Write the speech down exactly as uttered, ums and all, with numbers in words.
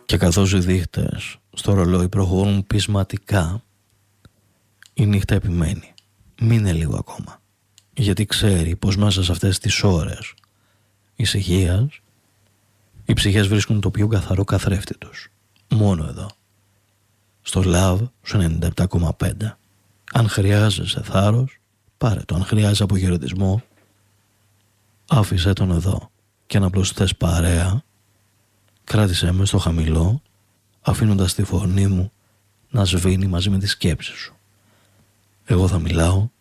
Και καθώς οι δείχτες στο ρολόι προχωρούν πεισματικά, η νύχτα επιμένει. Μείνε λίγο ακόμα. Γιατί ξέρει πως μέσα σε αυτές τις ώρες ησυχίας οι ψυχές βρίσκουν το πιο καθαρό καθρέφτη τους. Μόνο εδώ. Στο Love σου ενενήντα επτά κόμμα πέντε. Αν χρειάζεσαι θάρρος, πάρε το. Αν χρειάζεσαι αποχαιρετισμό, άφησέ τον εδώ. Και αν απλώς θες παρέα, κράτησέ με στο χαμηλό, αφήνοντας τη φωνή μου να σβήνει μαζί με τις σκέψεις σου. Εγώ θα μιλάω